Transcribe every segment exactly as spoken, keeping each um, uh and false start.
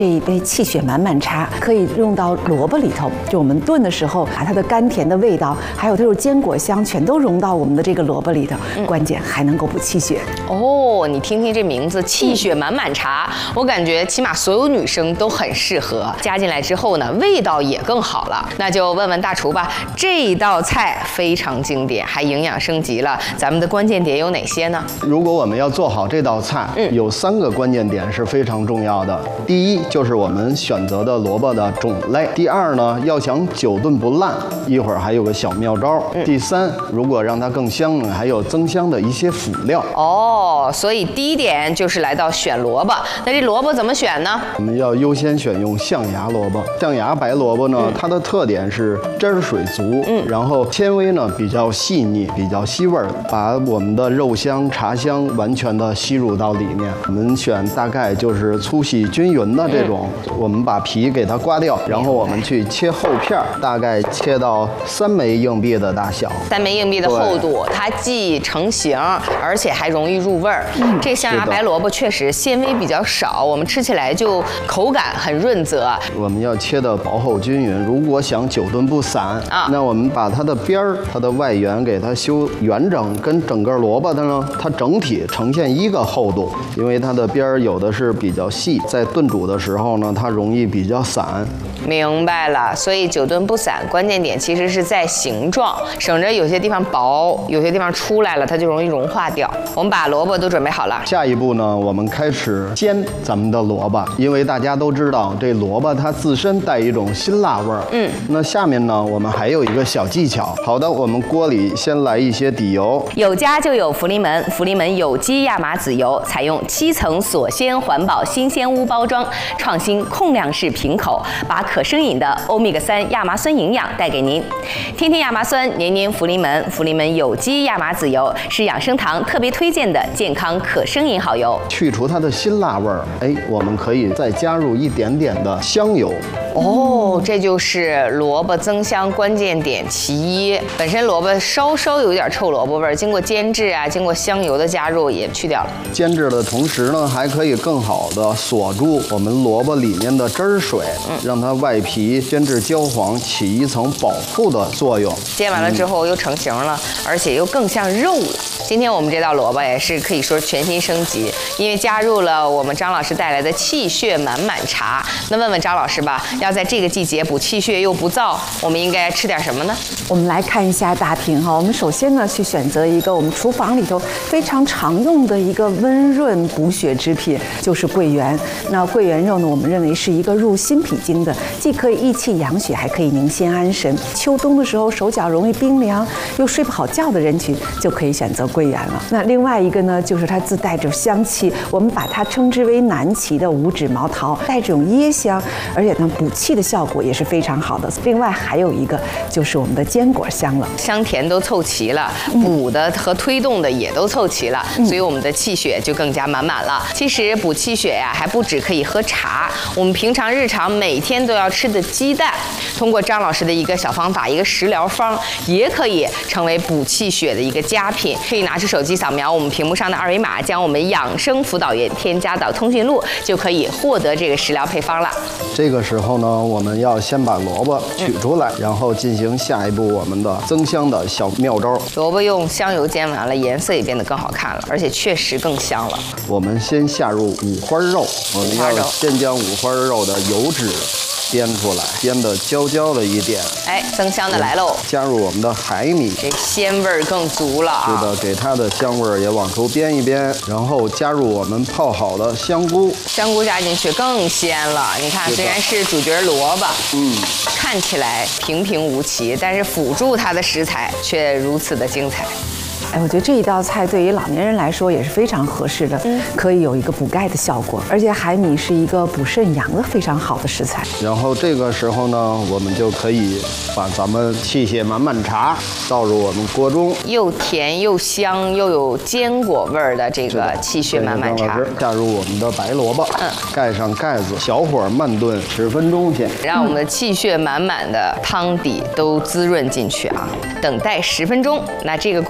这一杯气血满满茶可以用到萝卜里头，就我们炖的时候，把它的甘甜的味道，还有这种坚果香，全都融到我们的这个萝卜里头。嗯、关键还能够补气血。 哦，你听听这名字，气血满满茶，嗯、我感觉起码所有女生都很适合。加进来之后呢，味道也更好了。那就问问大厨吧，这道菜非常经典，还营养升级了。咱们的关键点有哪些呢？ 如果我们要做好这道菜，嗯、有三个关键点是非常重要的。第一，就是我们选择的萝卜的种类。第二呢，要想久炖不烂，一会儿还有个小妙招。嗯、第三，如果让它更香呢，还有增香的一些辅料。 哦，所以第一点就是来到选萝卜。那这萝卜怎么选呢？ 我们要优先选用象牙萝卜。象牙白萝卜呢，嗯、它的特点是汁儿水足，嗯，然后纤维呢比较细腻，比较吸味儿，把我们的肉香、茶香完全的吸入到里面。我们选大概就是粗细均匀的这种。嗯、我们把皮给它刮掉，然后我们去切厚片儿，大概切到三枚硬币的大小。 三枚硬币的厚度，它既成型，而且还容易入味儿。嗯，这象牙白萝卜确实纤维比较少，我们吃起来就口感很润泽。 我们要切的薄厚均匀，如果想久炖不散啊，那我们把它的边儿、它的外缘给它修圆整，跟整个萝卜的呢，它整体呈现一个厚度，因为它的边儿有的是比较细，在炖煮的时候呢，它容易比较散。 明白了，所以久炖不散，关键点其实是在形状，省着有些地方薄，有些地方出来了，它就容易融化掉。我们把萝卜都准备好了， 下一步呢，我们开始煎咱们的萝卜，因为大家都知道这萝卜它自身带一种辛辣味儿。嗯，那下面呢，我们还有一个小技巧。好的，我们锅里先来一些底油， 有家就有福临门，福临门有机亚麻籽油，采用七层锁鲜环保新鲜屋包装，创新控量式瓶口，把可生饮的欧米伽三亚麻酸营养带给您。天天亚麻酸，年年福临门，福临门有机亚麻籽油是养生堂特别推荐的健康可生饮好油。 去除它的辛辣味儿，哎，我们可以再加入一点点的香油。 哦，这就是萝卜增香关键点其一。本身萝卜稍稍有点臭萝卜味儿，经过煎制啊，经过香油的加入也去掉了。 煎制的同时呢，还可以更好的锁住我们萝卜里面的汁儿水，嗯、让它外皮煎至焦黄，起一层保护的作用。 煎完了之后又成型了，嗯、而且又更像肉了。今天我们这道萝卜也是可以说全新升级，因为加入了我们张老师带来的气血满满茶。那问问张老师吧，要在这个季节补气血又不燥，我们应该吃点什么呢？ 我们来看一下大瓶哈，我们首先呢去选择一个我们厨房里头非常常用的一个温润补血之品，就是桂圆。那桂圆肉呢，我们认为是一个入心脾经的，既可以益气养血，还可以宁心安神。秋冬的时候手脚容易冰凉又睡不好觉的人群，就可以选择桂圆了。那另外一个呢，就是它自带着香气，我们把它称之为南芪的五指毛桃，带这种椰香，而且呢补气的效果也是非常好的。另外还有一个就是我们的坚果香了， 香甜都凑齐了，补的和推动的也都凑齐了，嗯、所以我们的气血就更加满满了。其实补气血呀，还不止可以喝茶，我们平常日常每天都要吃的鸡蛋，通过张老师的一个小方法，一个食疗方，也可以成为补气血的一个佳品。可以拿出手机扫描我们屏幕上的二维码，将我们养生辅导员添加到通讯录，就可以获得这个食疗配方了。 这个时候呢，我们要先把萝卜取出来，嗯、然后进行下一步我们的增香的小妙招。 萝卜用香油煎完了，颜色也变得更好看了，而且确实更香了。 我们先下入五花肉，我们要先将五花肉的油脂煸出来，煸的焦焦的一点。 哎，增香的来喽！ 加入我们的海米， 这鲜味儿更足了啊！ 是的，给它的香味儿也往出煸一煸，然后加入我们泡好的香菇， 香菇加进去更鲜了。你看，虽然是主角萝卜，嗯，看起来平平无奇，但是辅助它的食材却如此的精彩。 哎，我觉得这一道菜对于老年人来说也是非常合适的，嗯，可以有一个补钙的效果，而且海米是一个补肾阳的非常好的食材。 然后这个时候呢，我们就可以把咱们气血满满茶倒入我们锅中， 又甜又香又有坚果味儿的这个气血满满茶， 加入我们的白萝卜，嗯，盖上盖子，小火慢炖十分钟先， 让我们的气血满满的汤底都滋润进去啊。等待十分钟，那这个过程我们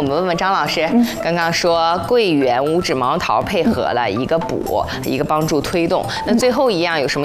们问问张老师，嗯、刚刚说桂圆、五指毛桃配合了一个补，一个帮助推动，那最后一样有什么